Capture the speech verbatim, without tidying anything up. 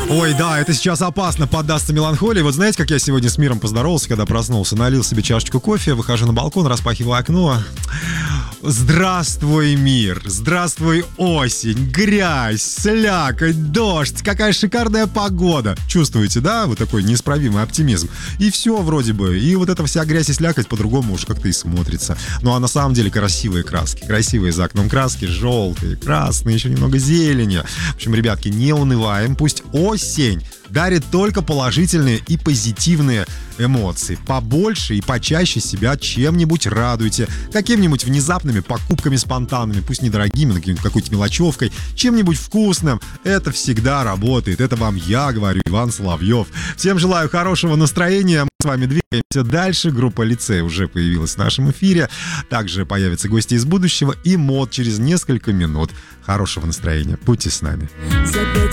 Ой, да, это сейчас опасно поддастся меланхолии. Вот знаете, как я сегодня с миром поздоровался, когда проснулся? Налил себе чашечку кофе, выхожу на балкон, распахиваю окно. Здравствуй, мир! Здравствуй, осень! Грязь, слякоть, дождь! Какая шикарная погода! Чувствуете, да? Вот такой неисправимый оптимизм. И все вроде бы. И вот эта вся грязь и слякоть по-другому уж как-то и смотрится. Ну а на самом деле красивые краски. Красивые за окном краски. Желтые, красные, еще немного зелени. В общем, ребятки, не унываем. Пусть осень дарит только положительные и позитивные эмоции. Побольше и почаще себя чем-нибудь радуйте. Какими-нибудь внезапными покупками спонтанными, пусть недорогими, но какой-то мелочевкой, чем-нибудь вкусным. Это всегда работает. Это вам я говорю, Иван Соловьев. Всем желаю хорошего настроения. Мы с вами двигаемся дальше. Группа «Лицей» уже появилась в нашем эфире. Также появятся гости из будущего и мод через несколько минут. Хорошего настроения. Будьте с нами. За пять